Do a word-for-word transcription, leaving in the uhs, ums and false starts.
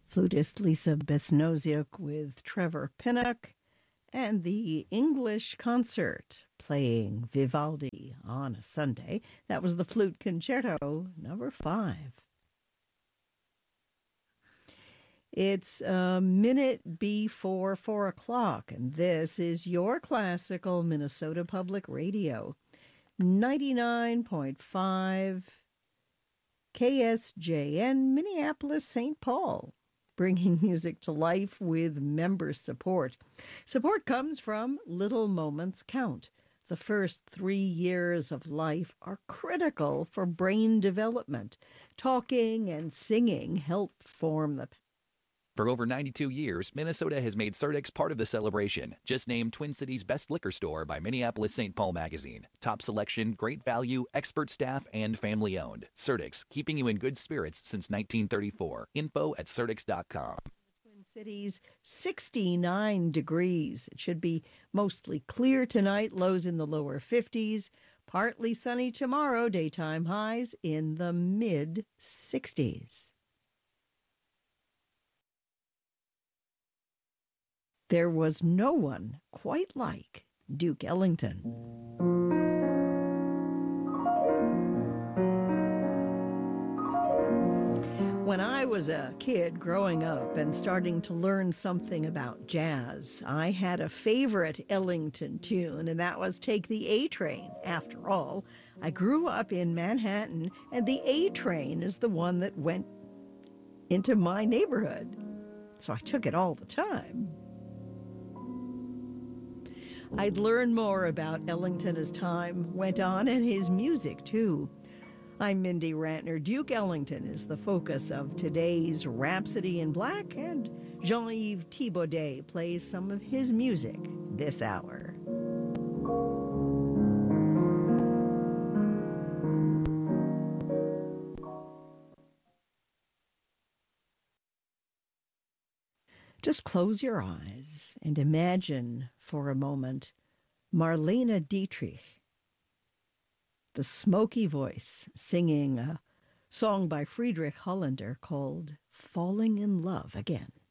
Flutist Lisa Besnoziuk with Trevor Pinnock and the English Concert playing Vivaldi on a Sunday. That was the Flute Concerto number five. It's a minute before four o'clock, and this is your classical Minnesota Public Radio, ninety-nine point five K S J N, Minneapolis, Saint Paul, bringing music to life with member support. Support comes from Little Moments Count. The first three years of life are critical for brain development. Talking and singing help form the For over ninety-two years, Minnesota has made Surdex part of the celebration. Just named Twin Cities' best liquor store by Minneapolis Saint Paul Magazine. Top selection, great value, expert staff, and family owned. Surdex, keeping you in good spirits since nineteen thirty-four. Info at surdex dot com. Twin Cities, sixty-nine degrees. It should be mostly clear tonight, lows in the lower fifties. Partly sunny tomorrow, daytime highs in the mid sixties. There was no one quite like Duke Ellington. When I was a kid growing up and starting to learn something about jazz, I had a favorite Ellington tune, and that was Take the A-Train. After all, I grew up in Manhattan, and the A-Train is the one that went into my neighborhood. So I took it all the time. I'd learn more about Ellington as time went on, and his music, too. I'm Mindy Rantner. Duke Ellington is the focus of today's Rhapsody in Black, and Jean-Yves Thibaudet plays some of his music this hour. Just close your eyes and imagine for a moment Marlene Dietrich, the smoky voice, singing a song by Friedrich Hollander called Falling in Love Again.